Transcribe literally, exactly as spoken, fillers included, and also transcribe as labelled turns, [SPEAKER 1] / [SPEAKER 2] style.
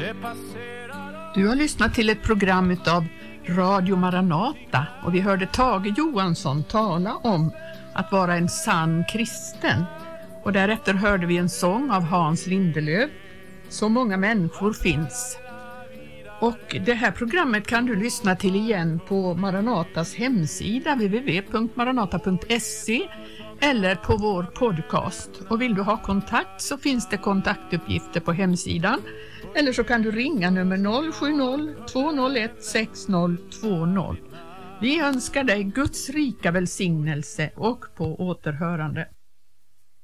[SPEAKER 1] Du har lyssnat till ett program av Radio Maranata och vi hörde Tage Johansson tala om att vara en sann kristen. Och därefter hörde vi en sång av Hans Lindelöf, Så många människor finns. Och det här programmet kan du lyssna till igen på Maranatas hemsida w w w punkt maranata punkt se eller på vår podcast. Och vill du ha kontakt så finns det kontaktuppgifter på hemsidan. Eller så kan du ringa nummer noll sju noll två noll ett sex noll två noll. Vi önskar dig Guds rika välsignelse och på återhörande.